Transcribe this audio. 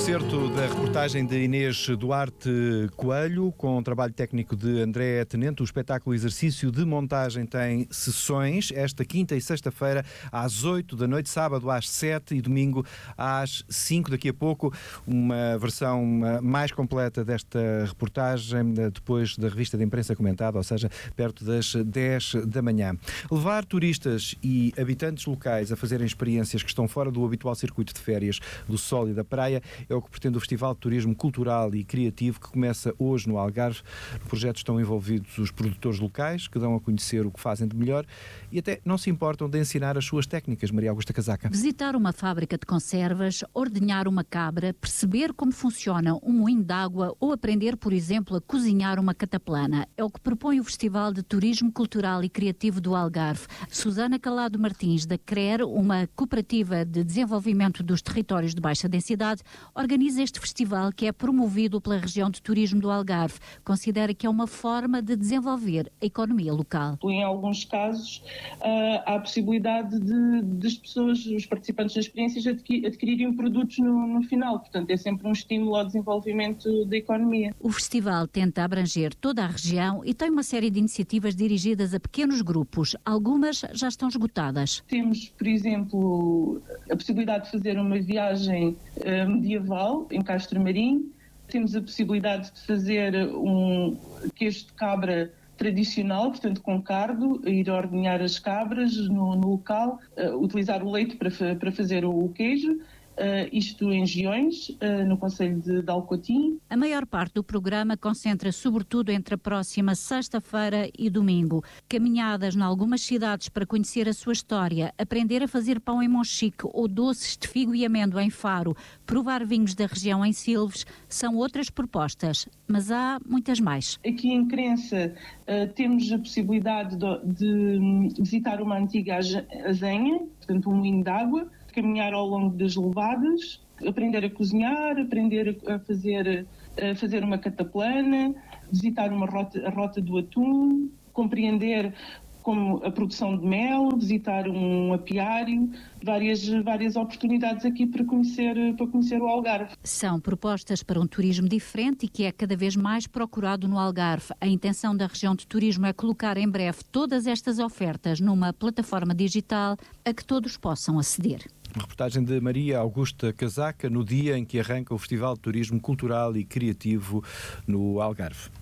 excerto da reportagem de Inês Duarte Coelho, com o trabalho técnico de André Tenente. O espetáculo Exercício de Montagem tem sessões esta quinta e sexta-feira às 8 da noite, sábado às 7 e domingo às 5. Daqui a pouco uma versão mais completa desta reportagem, depois da revista de imprensa comentada, ou seja, perto das 10 da manhã. Levar turistas e habitantes locais a fazerem experiências que estão fora do habitual circuito de férias do sol e da praia é o que pretende o Festival de Turismo Cultural e Criativo, que começa hoje no Algarve. No projeto estão envolvidos os produtores locais, que dão a conhecer o que fazem de melhor e até não se importam de ensinar as suas técnicas. Maria Augusta Casaca. Visitar uma fábrica de conservas, ordenhar uma cabra, perceber como funciona um moinho de água ou aprender, por exemplo, a cozinhar uma cataplana. É o que propõe o Festival de Turismo Cultural e Criativo do Algarve. Susana Calado Martins, da CRER, uma cooperativa de desenvolvimento dos territórios de baixa densidade, organiza este festival que é promovido pela região de turismo do Algarve. Considera que é uma forma de desenvolver a economia local. Em alguns casos, há a possibilidade das pessoas, os participantes das experiências, adquirirem produtos no final. Portanto, é sempre um estímulo ao desenvolvimento da economia. O festival tenta abranger toda a região e tem uma série de iniciativas dirigidas a pequenos grupos. Algumas já estão esgotadas. Temos, por exemplo, a possibilidade de fazer uma viagem medieval em Castro Marim. Temos a possibilidade de fazer um queijo de cabra tradicional, portanto com cardo, ir ordenhar as cabras no local, utilizar o leite para fazer o queijo. Isto em Giões, no concelho de Alcotim. A maior parte do programa concentra sobretudo entre a próxima sexta-feira e domingo. Caminhadas em algumas cidades para conhecer a sua história, aprender a fazer pão em Monchique ou doces de figo e amêndoa em Faro, provar vinhos da região em Silves, são outras propostas, mas há muitas mais. Aqui em Crença temos a possibilidade de visitar uma antiga azenha, portanto um moinho de água, caminhar ao longo das levadas, aprender a cozinhar, aprender a fazer uma cataplana, visitar a rota do atum, compreender como a produção de mel, visitar um apiário, várias oportunidades aqui para conhecer o Algarve. São propostas para um turismo diferente e que é cada vez mais procurado no Algarve. A intenção da região de turismo é colocar em breve todas estas ofertas numa plataforma digital a que todos possam aceder. Reportagem de Maria Augusta Casaca no dia em que arranca o Festival de Turismo Cultural e Criativo no Algarve.